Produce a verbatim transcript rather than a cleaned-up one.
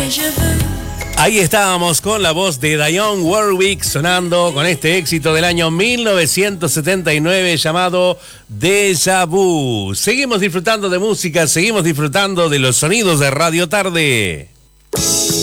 Ahí estábamos con la voz de Dionne Warwick sonando con este éxito del año mil novecientos setenta y nueve llamado Déjà Vu. Seguimos disfrutando de música, seguimos disfrutando de los sonidos de Radio Tarde.